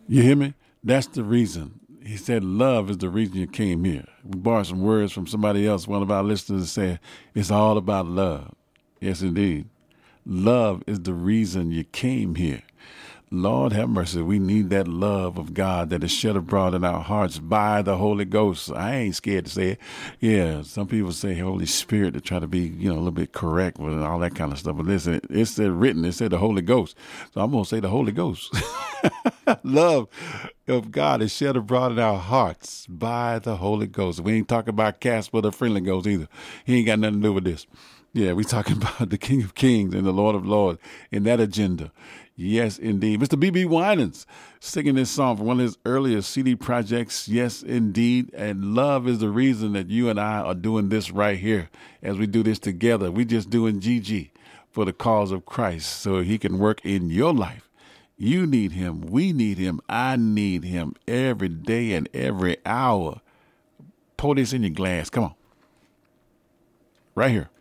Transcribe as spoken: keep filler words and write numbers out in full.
You hear me? That's the reason. He said love is the reason you came here. We borrowed some words from somebody else. One of our listeners said, it's all about love. Yes, indeed. Love is the reason you came here. Lord have mercy. We need that love of God that is shed abroad in our hearts by the Holy Ghost. I ain't scared to say it. Yeah, some people say Holy Spirit to try to be, you know, a little bit correct with all that kind of stuff. But listen, it said written, it said the Holy Ghost. So I'm going to say the Holy Ghost. Love of God is shed abroad in our hearts by the Holy Ghost. We ain't talking about Casper the Friendly Ghost either. He ain't got nothing to do with this. Yeah, we talking about the King of Kings and the Lord of Lords in that agenda. Yes, indeed. Mister B B Winans singing this song from one of his earlier C D projects. Yes, indeed. And love is the reason that you and I are doing this right here as we do this together. We just doing G G for the cause of Christ so he can work in your life. You need him. We need him. I need him every day and every hour. Pour this in your glass. Come on. Right here.